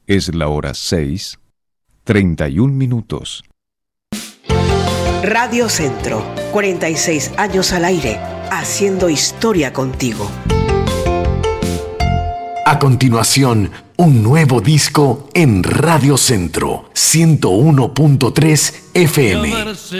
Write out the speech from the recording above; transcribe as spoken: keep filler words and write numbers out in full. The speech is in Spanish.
Es la hora seis, treinta y un minutos. Radio Centro, cuarenta y seis años al aire, haciendo historia contigo. A continuación, un nuevo disco en Radio Centro, ciento uno punto tres F M.